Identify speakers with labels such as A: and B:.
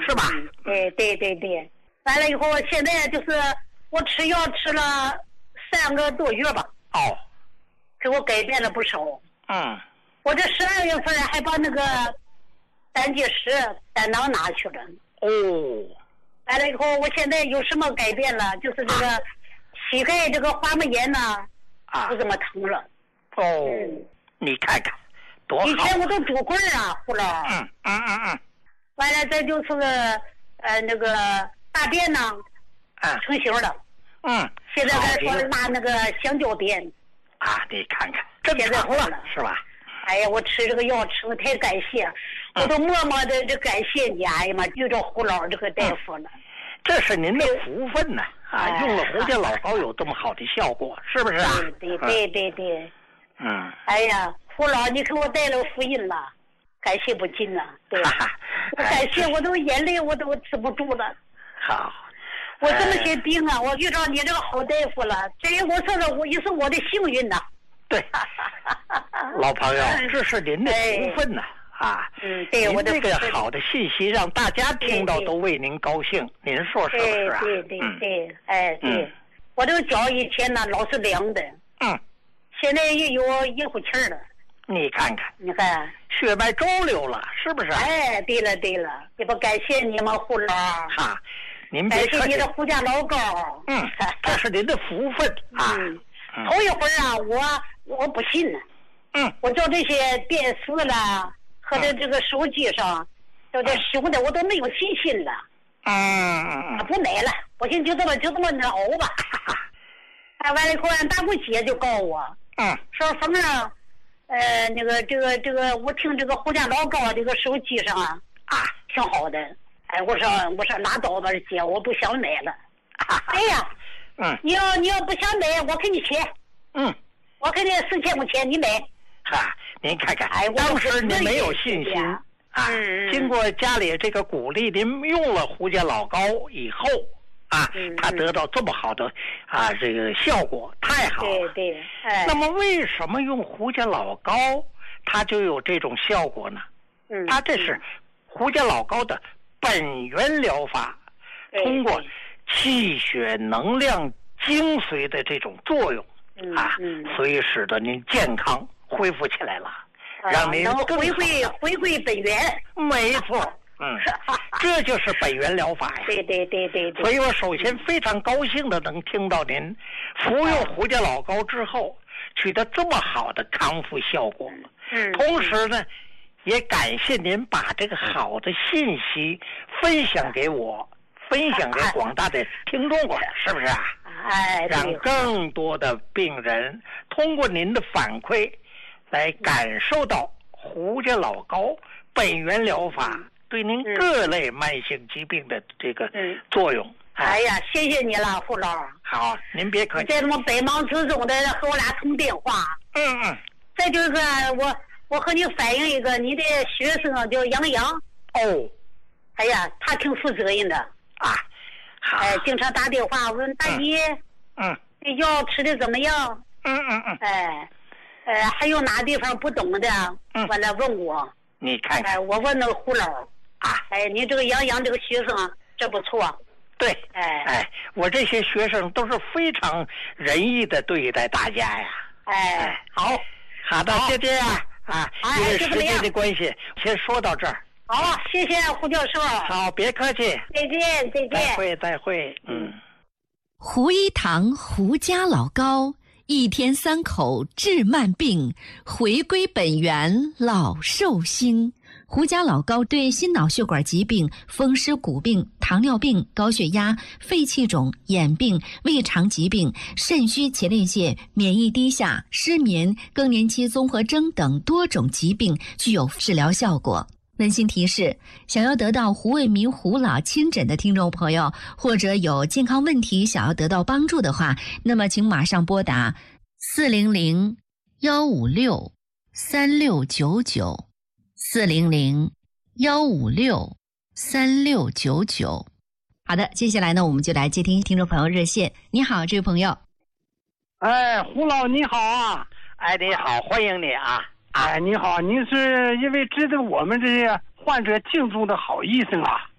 A: 是吧？
B: 对。完了以后，现在就是我吃药吃了3个多月吧。
A: 哦。
B: 给我改变了不少。我这12月份还把那个胆结石胆囊拿去了。完了以后，我现在有什么改变了？就是这个膝盖这个滑膜炎呢，不怎么疼了。
A: 你看看，多好！
B: 以前我都拄棍啊，胡老。完了，再就是那个大便呢，成型了。现在还说拉那个香蕉便。
A: 你看看，正常了，是吧？
B: 哎呀，我吃这个药吃的太感谢，我都默默的这感谢你。哎呀妈，遇着胡老这个大夫了。
A: 这是您的福分呐！用了胡家老膏有这么好的效果，是不是啊？
B: 对。哎呀，胡老，你给我带了福音了，感谢不尽呐。对，我感谢，我都眼泪我都止不住了。
A: 好，
B: 我这么些病啊，我遇到你这个好大夫了，这我说的也是我的幸运呐。
A: 对，老朋友，这是您的福分呐！
B: 对，我的
A: 这个好的信息让大家听到都为您高兴，您说是不是啊？
B: 对，我这个脚以前呢老是凉的，现在也有一股气儿了。
A: 你看看，血脉周流了，是不是？
B: 对了，也不感谢你们胡老。
A: 您别客气，
B: 感谢你的胡家老膏。
A: 这是您的福分啊。
B: 头一会儿啊，我不信呢。我叫这些电视了和这个手机上，叫这熊的，我都没有信心了。不买了，我寻思就这么熬吧。完了以后，俺大姑姐就告我，说凤啊，那个这个，我听这个胡家老膏这个手机上挺好的。我说拉倒吧，姐，我不想买了。哎呀。你要不想买，我给你钱。我给你4000块钱，你买。
A: 您看看，当时您没有信心经过家里这个鼓励，您用了胡家老膏以后他得到这么好的这个效果，太好了。
B: 对。
A: 那么为什么用胡家老膏它就有这种效果呢？它这是胡家老膏的本源疗法，通过气血能量精髓的这种作用所以使得您健康恢复起来了，让您
B: 回归本源。
A: 没错，这就是本源疗法呀。
B: 对。
A: 所以我首先非常高兴的能听到您服用胡家老膏之后取得这么好的康复效果。同时呢，也感谢您把这个好的信息分享给我，分享给广大的听众们，是不是啊？让更多的病人通过您的反馈来感受到胡家老膏本源疗法对您各类慢性疾病的这个作用。
B: 哎呀，谢谢你了，胡老。
A: 好，您别客气。
B: 在这么百忙之中的和我俩通电话。再就是我和你反映一个，你的学生叫杨洋。哎呀，他挺负责任的经常打电话问大姨，这药吃的怎么样？还有哪地方不懂的，完了问我。
A: 你看看，
B: 我问那个胡老你这个杨这个学生这不错。
A: 对，我这些学生都是非常仁义的对待大家呀。好的，就这样因为时间的关系，先说到这儿。
B: 好，谢谢胡教授。
A: 好，别客气。
B: 再见。
A: 再会。
C: 胡一堂胡家老膏，1天3口治慢病，回归本源老寿星。胡家老膏对心脑血管疾病、风湿骨病、糖尿病、高血压、肺气肿、眼病、胃肠疾病、肾虚前列腺、免疫低下、失眠、更年期综合征等多种疾病具有治疗效果。温馨提示，想要得到胡卫民胡老亲诊的听众朋友，或者有健康问题想要得到帮助的话，那么请马上拨打400-156-3699 400-156-3699。好的，接下来呢，我们就来接听听众朋友热线。你好，这位朋友。
D: 胡老你好啊。
A: 你好，欢迎你啊。
D: 你好，您是一位值得我们这些患者敬重的好医生啊。